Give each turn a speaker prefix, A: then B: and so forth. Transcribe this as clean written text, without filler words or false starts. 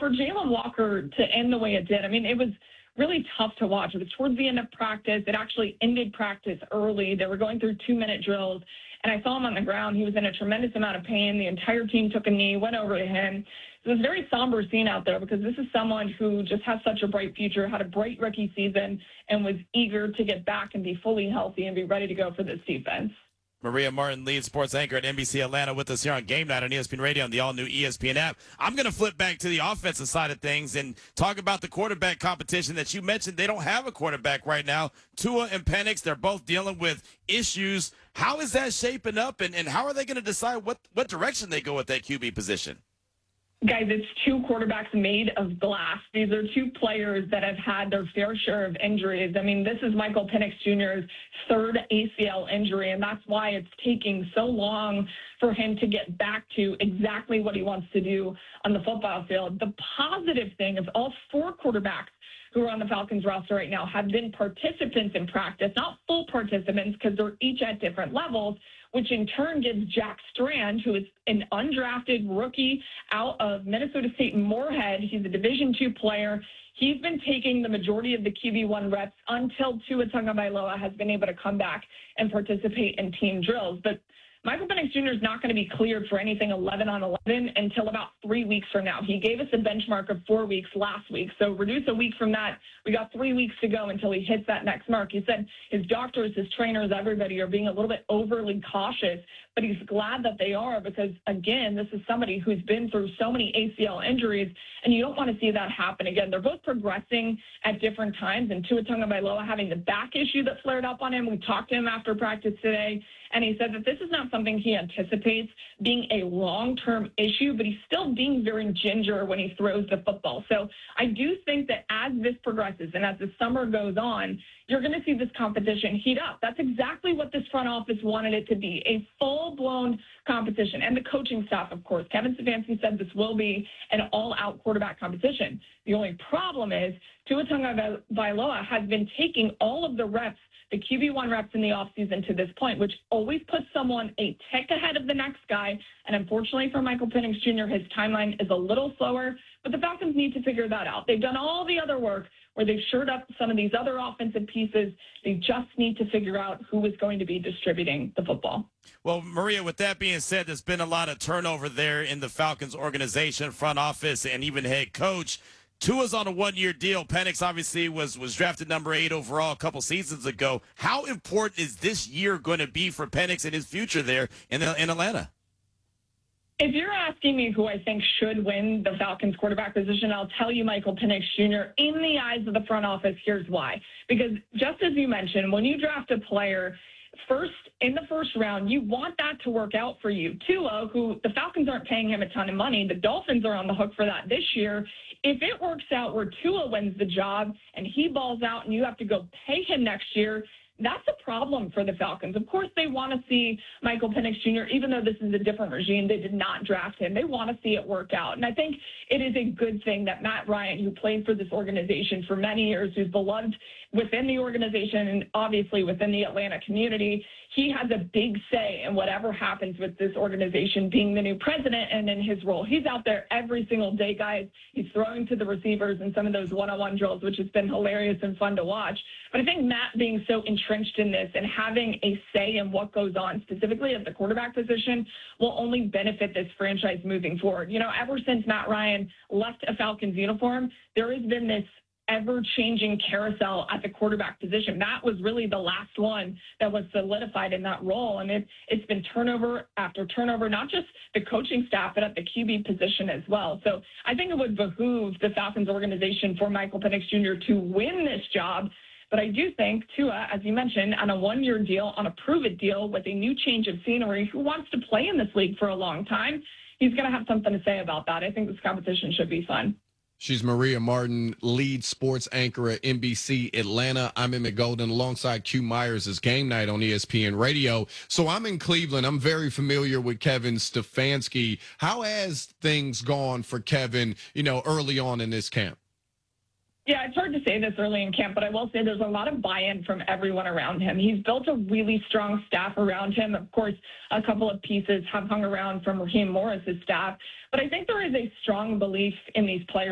A: for Jalen Walker to end the way it did, I mean, it was really tough to watch. It was towards the end of practice. It actually ended practice early. They were going through 2-minute drills, and I saw him on the ground. He was in a tremendous amount of pain. The entire team took a knee, went over to him. It was a very somber scene out there because this is someone who just has such a bright future, had a great rookie season, and was eager to get back and be fully healthy and be ready to go for this defense.
B: Maria Martin, lead sports anchor at NBC Atlanta, with us here on Game Night on ESPN Radio and the all-new ESPN app. I'm going to flip back to the offensive side of things and talk about the quarterback competition that you mentioned. They don't have a quarterback right now. Tua and Penix, they're both dealing with issues. How is that shaping up, and how are they going to decide what direction they go with that QB position?
A: Guys, it's two quarterbacks made of glass. These are two players that have had their fair share of injuries. I mean, this is Michael Penix Jr.'s third ACL injury, and that's why it's taking so long for him to get back to exactly what he wants to do on the football field. The positive thing is all four quarterbacks who are on the Falcons roster right now have been participants in practice, not full participants because they're each at different levels, which in turn gives Jack Strand, who is an undrafted rookie out of Minnesota State Moorhead. He's a Division II player. He's been taking the majority of the QB1 reps until Tua Tagovailoa has been able to come back and participate in team drills. But Michael Penix Jr. is not going to be cleared for anything 11 on 11 until about 3 weeks from now. He gave us a benchmark of 4 weeks last week. So reduce a week from that. We got 3 weeks to go until he hits that next mark. He said his doctors, his trainers, everybody are being a little bit overly cautious, but he's glad that they are because, again, this is somebody who's been through so many ACL injuries, and you don't want to see that happen again. They're both progressing at different times, and Tua Tagovailoa having the back issue that flared up on him. We talked to him after practice today, and he said that this is not something he anticipates being a long-term issue, but he's still being very ginger when he throws the football. So I do think that as this progresses and as the summer goes on, you're going to see this competition heat up. That's exactly what this front office wanted it to be, a full-blown competition. And the coaching staff, of course. Kevin Stefanski said this will be an all-out quarterback competition. The only problem is Tua Tagovailoa has been taking all of the reps, the QB1 reps in the offseason to this point, which always puts someone a tick ahead of the next guy. And unfortunately for Michael Penix Jr., his timeline is a little slower, but the Falcons need to figure that out. They've done all the other work where they've shored up some of these other offensive pieces. They just need to figure out who is going to be distributing the football.
B: Well, Maria, with that being said, there's been a lot of turnover there in the Falcons organization, front office, and even head coach. Tua's on a one-year deal. Penix obviously was drafted number 8 overall a couple seasons ago. How important is this year going to be for Penix and his future there in Atlanta?
A: If you're asking me who I think should win the Falcons quarterback position, I'll tell you Michael Penix Jr. In the eyes of the front office, here's why. Because just as you mentioned, when you draft a player in the first round, you want that to work out for you. Tua, who the Falcons aren't paying him a ton of money, the Dolphins are on the hook for that this year. If it works out where Tua wins the job and he balls out and you have to go pay him next year, that's a problem for the Falcons. Of course, they want to see Michael Penix Jr., even though this is a different regime, they did not draft him. They want to see it work out. And I think it is a good thing that Matt Ryan, who played for this organization for many years, who's beloved within the organization and obviously within the Atlanta community, he has a big say in whatever happens with this organization, being the new president and in his role. He's out there every single day, guys. He's throwing to the receivers in some of those one-on-one drills, which has been hilarious and fun to watch. But I think Matt being so entrenched in this and having a say in what goes on, specifically at the quarterback position, will only benefit this franchise moving forward. You know, ever since Matt Ryan left a Falcons uniform, there has been this ever-changing carousel at the quarterback position. Matt was really the last one that was solidified in that role, and it's been turnover after turnover, not just the coaching staff, but at the QB position as well. So I think it would behoove the Falcons organization for Michael Penix Jr. to win this job. But I do think Tua, as you mentioned, on a one-year deal, on a prove-it deal with a new change of scenery, who wants to play in this league for a long time, he's going to have something to say about that. I think this competition should be fun.
C: She's Maria Martin, lead sports anchor at NBC Atlanta. I'm Emmett Golden alongside Q Myers. It's Game Night on ESPN Radio. So I'm in Cleveland. I'm very familiar with Kevin Stefanski. How has things gone for Kevin, early on in this camp?
A: Yeah, it's hard to say this early in camp, but I will say there's a lot of buy-in from everyone around him. He's built a really strong staff around him. Of course, a couple of pieces have hung around from Raheem Morris's staff, but I think there is a strong belief in these players.